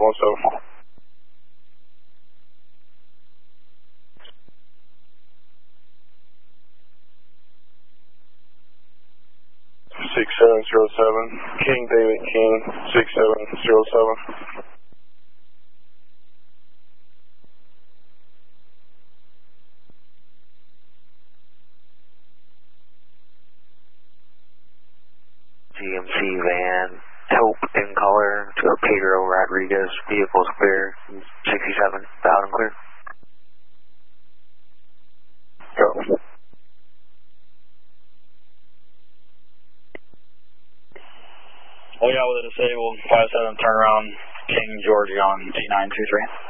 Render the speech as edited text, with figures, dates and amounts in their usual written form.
717. 6707, King David King, 6707. GMC van, taupe in color to Pedro Rodriguez, vehicles clear, 67, loud and clear. Go. We got with a disabled 57 turnaround, King Georgia on 8923.